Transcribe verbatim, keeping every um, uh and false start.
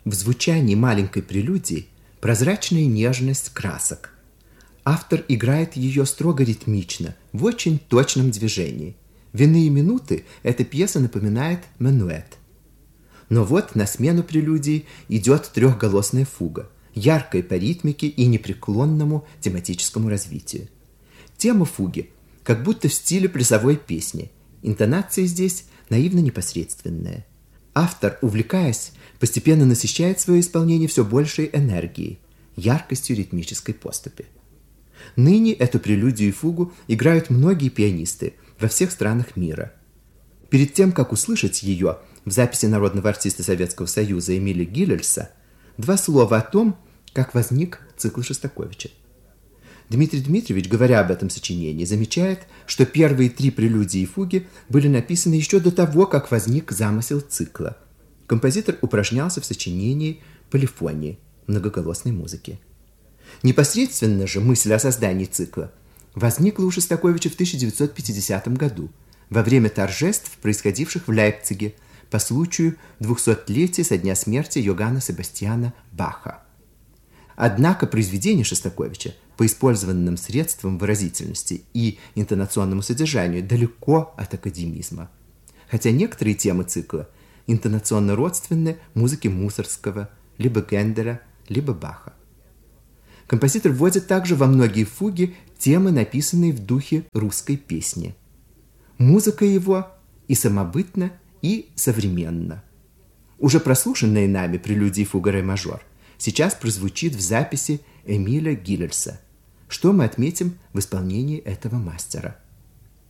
В звучании маленькой прелюдии прозрачная нежность красок. Автор играет ее строго ритмично, в очень точном движении. В иные минуты эта пьеса напоминает минуэт. Но вот на смену прелюдии идет трехголосная фуга, яркая по ритмике и непреклонному тематическому развитию. Тема фуги как будто в стиле плясовой песни. Интонация здесь наивно-непосредственная. Автор, увлекаясь, постепенно насыщает свое исполнение все большей энергией, яркостью ритмической поступи. Ныне эту прелюдию и фугу играют многие пианисты во всех странах мира. Перед тем, как услышать ее в записи народного артиста Советского Союза Эмиля Гиллельса, два слова о том, как возник цикл Шостаковича. Дмитрий Дмитриевич, говоря об этом сочинении, замечает, что первые три прелюдии и фуги были написаны еще до того, как возник замысел цикла. Композитор упражнялся в сочинении полифонии, многоголосной музыки. Непосредственно же мысль о создании цикла возникла у Шостаковича в тысяча девятьсот пятидесятом году, во время торжеств, происходивших в Лейпциге по случаю двухсотлетия со дня смерти Йоганна Себастьяна Баха. Однако произведения Шостаковича по использованным средствам выразительности и интонационному содержанию далеко от академизма, хотя некоторые темы цикла интонационно родственны музыке Мусоргского, либо Генделя, либо Баха. Композитор вводит также во многие фуги темы, написанные в духе русской песни. Музыка его и самобытна, и современна. Уже прослушанная нами прелюдия и фуга ре-мажор сейчас прозвучит в записи Эмиля Гиллельса, что мы отметим в исполнении этого мастера.